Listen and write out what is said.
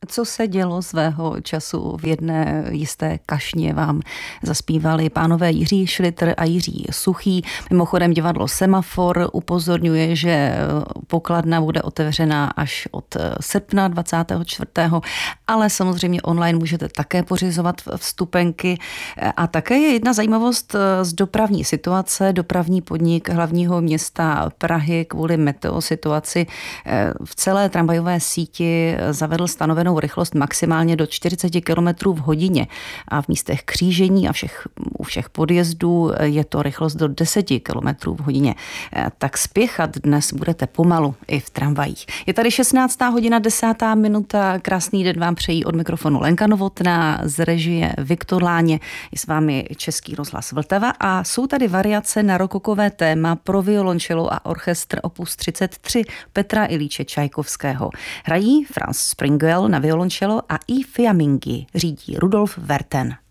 Co se dělo svého času v jedné jisté kašně, vám zaspívali pánové Jiří Šlitr a Jiří Suchý. Mimochodem divadlo Semafor upozorňuje, že pokladna bude otevřená až od srpna 24. Ale samozřejmě online můžete také pořizovat vstupenky. A také je jedna zajímavost z dopravní situace. Dopravní podnik hlavního města Prahy kvůli meteosituaci v celé tramvajové síti zavedl stanovenou rychlost maximálně do 40 km v hodině a v místech křížení a u všech podjezdů je to rychlost do 10 km v hodině. Tak spěchat dnes budete pomalu i v tramvajích. Je tady 16. hodina 10. minuta. Krásný den vám přejí od mikrofonu Lenka Novotná, z režie Viktor Láně. Je s vámi Český rozhlas Vltava a jsou tady variace na rokokové téma pro violončelo a orchestr opus 33 Petra Ilíče Čajkovského. Hrají Franz Springwell na violončelo a i Fiammingi řídí Rudolf Werten.